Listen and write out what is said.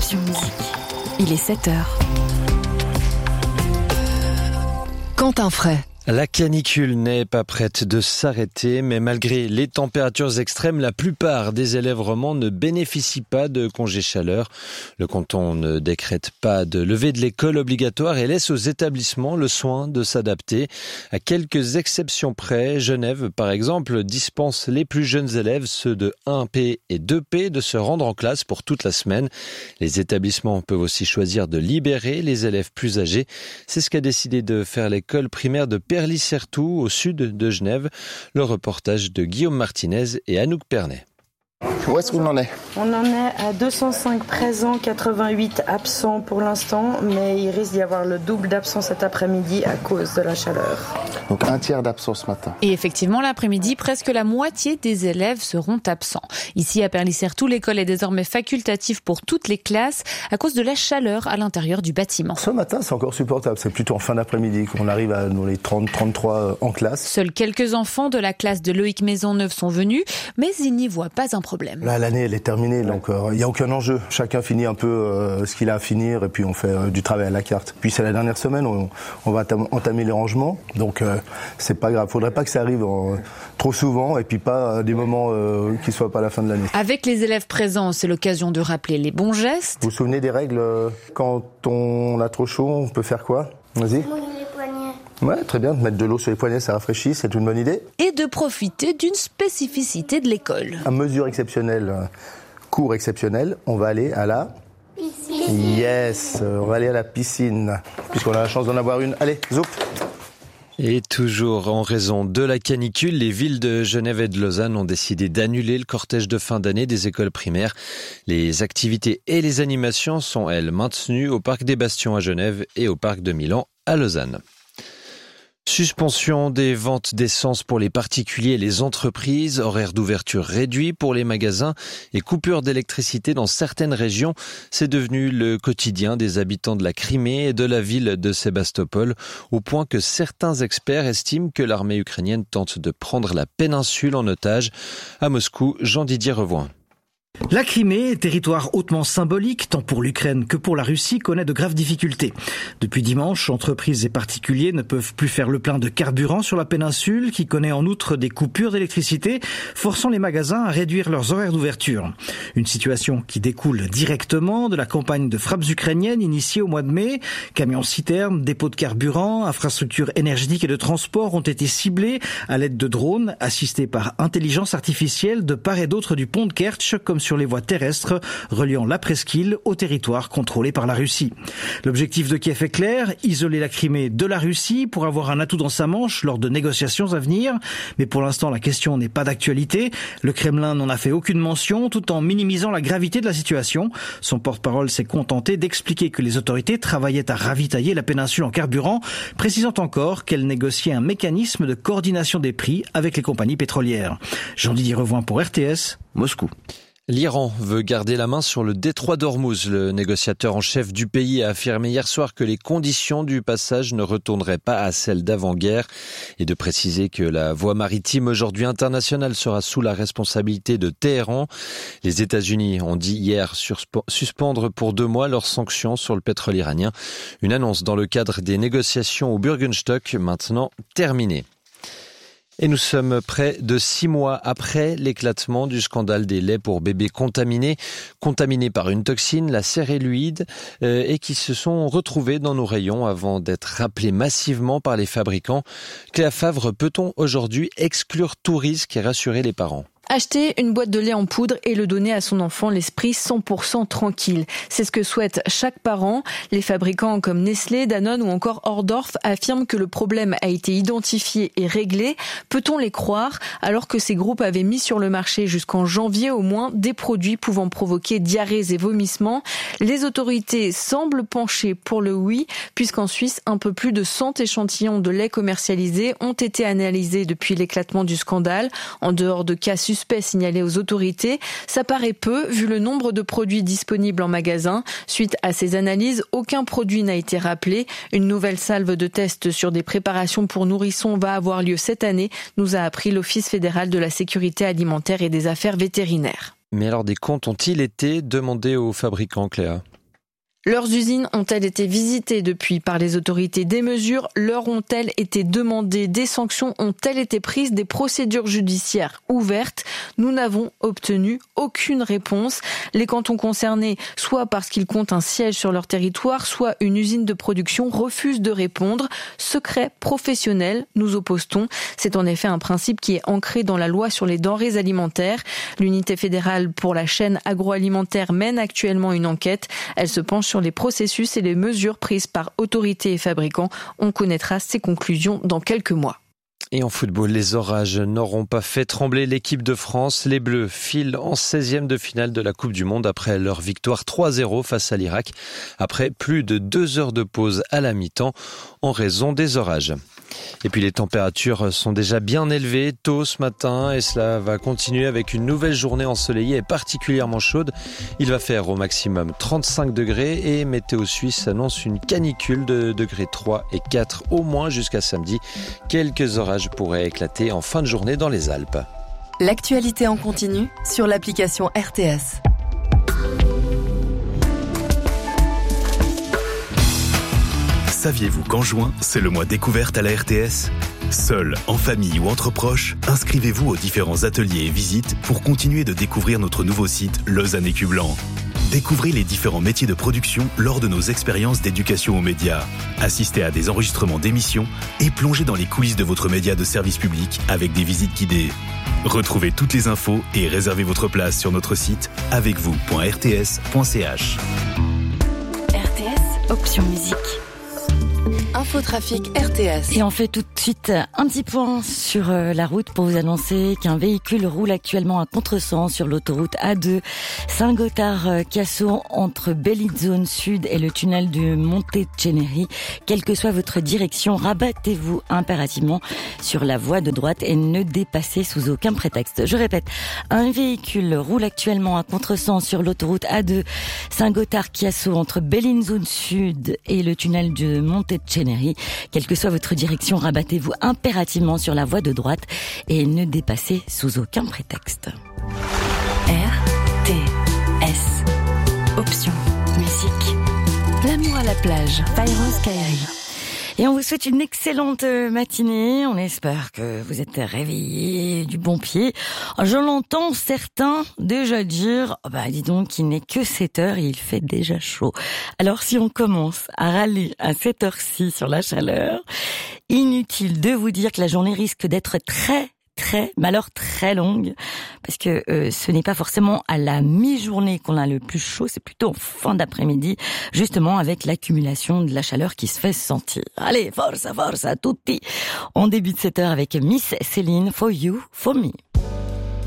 Passion Musique. Il est 7h. Quentin Fray. La canicule n'est pas prête de s'arrêter, mais malgré les températures extrêmes, la plupart des élèves romans ne bénéficient pas de congés chaleur. Le canton ne décrète pas de levée de l'école obligatoire et laisse aux établissements le soin de s'adapter. À quelques exceptions près, Genève, par exemple, dispense les plus jeunes élèves, ceux de 1P et 2P, de se rendre en classe pour toute la semaine. Les établissements peuvent aussi choisir de libérer les élèves plus âgés. C'est ce qu'a décidé de faire l'école primaire de Perly-Certoux, au sud de Genève. Le reportage de Guillaume Martinez et Anouk Pernet. Où est-ce qu'on en est ? On en est à 205 présents, 88 absents pour l'instant, mais il risque d'y avoir le double d'absents cet après-midi à cause de la chaleur. Donc un tiers d'absents ce matin. Et effectivement, l'après-midi, presque la moitié des élèves seront absents. Ici, à Perly-Certoux, l'école est désormais facultative pour toutes les classes à cause de la chaleur à l'intérieur du bâtiment. Ce matin, c'est encore supportable. C'est plutôt en fin d'après-midi qu'on arrive à dans les 30-33 en classe. Seuls quelques enfants de la classe de Loïc Maisonneuve sont venus, mais ils n'y voient pas un problème. Là, l'année, elle est terminée, donc il n'y a aucun enjeu. Chacun finit un peu ce qu'il a à finir et puis on fait du travail à la carte. Puis c'est la dernière semaine, on va entamer les rangements, donc c'est pas grave. Faudrait pas que ça arrive trop souvent et puis pas des moments qui soient pas à la fin de l'année. Avec les élèves présents, c'est l'occasion de rappeler les bons gestes. Vous vous souvenez des règles quand on a trop chaud, on peut faire quoi ? Vas-y. Ouais, très bien. Mettre de l'eau sur les poignets, ça rafraîchit, c'est une bonne idée. Et de profiter d'une spécificité de l'école. À mesure exceptionnelle, cours exceptionnel, on va aller à la piscine. Yes, on va aller à la piscine, puisqu'on a la chance d'en avoir une. Allez, zoup. Et toujours en raison de la canicule, les villes de Genève et de Lausanne ont décidé d'annuler le cortège de fin d'année des écoles primaires. Les activités et les animations sont, elles, maintenues au Parc des Bastions à Genève et au Parc de Milan à Lausanne. Suspension des ventes d'essence pour les particuliers et les entreprises, horaires d'ouverture réduits pour les magasins et coupures d'électricité dans certaines régions. C'est devenu le quotidien des habitants de la Crimée et de la ville de Sébastopol, au point que certains experts estiment que l'armée ukrainienne tente de prendre la péninsule en otage. À Moscou, Jean-Didier Revoin. La Crimée, territoire hautement symbolique tant pour l'Ukraine que pour la Russie, connaît de graves difficultés. Depuis dimanche, entreprises et particuliers ne peuvent plus faire le plein de carburant sur la péninsule qui connaît en outre des coupures d'électricité, forçant les magasins à réduire leurs horaires d'ouverture. Une situation qui découle directement de la campagne de frappes ukrainiennes initiée au mois de mai. Camions-citernes, dépôts de carburant, infrastructures énergétiques et de transport ont été ciblés à l'aide de drones assistés par intelligence artificielle de part et d'autre du pont de Kertch, comme sur les voies terrestres reliant la presqu'île au territoire contrôlé par la Russie. L'objectif de Kiev est clair, isoler la Crimée de la Russie pour avoir un atout dans sa manche lors de négociations à venir. Mais pour l'instant, la question n'est pas d'actualité. Le Kremlin n'en a fait aucune mention tout en minimisant la gravité de la situation. Son porte-parole s'est contenté d'expliquer que les autorités travaillaient à ravitailler la péninsule en carburant, précisant encore qu'elle négociait un mécanisme de coordination des prix avec les compagnies pétrolières. Jean-Didier Revoin pour RTS, Moscou. L'Iran veut garder la main sur le détroit d'Ormuz. Le négociateur en chef du pays a affirmé hier soir que les conditions du passage ne retourneraient pas à celles d'avant-guerre et de préciser que la voie maritime aujourd'hui internationale sera sous la responsabilité de Téhéran. Les États-Unis ont dit hier suspendre pour 2 mois leurs sanctions sur le pétrole iranien. Une annonce dans le cadre des négociations au Bürgenstock, maintenant terminée. Et nous sommes près de 6 mois après l'éclatement du scandale des laits pour bébés contaminés par une toxine, la céréluide, et qui se sont retrouvés dans nos rayons avant d'être rappelés massivement par les fabricants. Cléa Favre, peut-on aujourd'hui exclure tout risque et rassurer les parents ? Acheter une boîte de lait en poudre et le donner à son enfant l'esprit 100% tranquille. C'est ce que souhaite chaque parent. Les fabricants comme Nestlé, Danone ou encore Ohrdorff affirment que le problème a été identifié et réglé. Peut-on les croire alors que ces groupes avaient mis sur le marché jusqu'en janvier au moins des produits pouvant provoquer diarrhées et vomissements? Les autorités semblent pencher pour le oui, puisqu'en Suisse, un peu plus de 100 échantillons de lait commercialisés ont été analysés depuis l'éclatement du scandale. En dehors de cas suspects signalés aux autorités, ça paraît peu vu le nombre de produits disponibles en magasin. Suite à ces analyses, aucun produit n'a été rappelé. Une nouvelle salve de tests sur des préparations pour nourrissons va avoir lieu cette année, nous a appris l'Office fédéral de la sécurité alimentaire et des affaires vétérinaires. Mais alors des comptes ont-ils été demandés aux fabricants, Cléa ? Leurs usines ont-elles été visitées depuis par les autorités? Des mesures leur ont-elles été demandées? Des sanctions ont-elles été prises? Des procédures judiciaires ouvertes? Nous n'avons obtenu aucune réponse. Les cantons concernés, soit parce qu'ils comptent un siège sur leur territoire, soit une usine de production, refusent de répondre. Secret professionnel, nous oppose-t-on. C'est en effet un principe qui est ancré dans la loi sur les denrées alimentaires. L'unité fédérale pour la chaîne agroalimentaire mène actuellement une enquête. Elle se penche sur les processus et les mesures prises par autorités et fabricants. On connaîtra ses conclusions dans quelques mois. Et en football, les orages n'auront pas fait trembler l'équipe de France. Les Bleus filent en 16e de finale de la Coupe du Monde après leur victoire 3-0 face à l'Irak, après plus de 2 heures de pause à la mi-temps en raison des orages. Et puis les températures sont déjà bien élevées tôt ce matin et cela va continuer avec une nouvelle journée ensoleillée et particulièrement chaude. Il va faire au maximum 35 degrés et Météo Suisse annonce une canicule de degrés 3 et 4 au moins jusqu'à samedi. Quelques orages pourraient éclater en fin de journée dans les Alpes. L'actualité en continu sur l'application RTS. Saviez-vous qu'en juin, c'est le mois découverte à la RTS ? Seul, en famille ou entre proches, inscrivez-vous aux différents ateliers et visites pour continuer de découvrir notre nouveau site Lausanne Écu Blanc. Découvrez les différents métiers de production lors de nos expériences d'éducation aux médias. Assistez à des enregistrements d'émissions et plongez dans les coulisses de votre média de service public avec des visites guidées. Retrouvez toutes les infos et réservez votre place sur notre site avecvous.rts.ch. RTS, option musique. Infotrafic RTS. Et on fait tout de suite un petit point sur la route pour vous annoncer qu'un véhicule roule actuellement à contresens sur l'autoroute A2 Saint-Gothard-Cassau entre Bellinzone Sud et le tunnel du Monte-Ceneri. Quelle que soit votre direction, rabattez-vous impérativement sur la voie de droite et ne dépassez sous aucun prétexte. Je répète, un véhicule roule actuellement à contresens sur l'autoroute A2 Saint-Gothard-Cassau entre Bellinzone Sud et le tunnel du Monte-Ceneri. Quelle que soit votre direction, rabattez-vous impérativement sur la voie de droite et ne dépassez sous aucun prétexte. RTS. Option musique. L'amour à la plage. Fairoz Kairi. Et on vous souhaite une excellente matinée. On espère que vous êtes réveillés du bon pied. Je l'entends certains déjà dire, dis donc, il n'est que 7 heures et il fait déjà chaud. Alors si on commence à râler à 7 heures-ci sur la chaleur, inutile de vous dire que la journée risque d'être très longue, parce que ce n'est pas forcément à la mi-journée qu'on a le plus chaud, c'est plutôt en fin d'après-midi, justement avec l'accumulation de la chaleur qui se fait sentir. Allez, forza tutti. On débute cette heure avec Miss Céline, For You, For Me.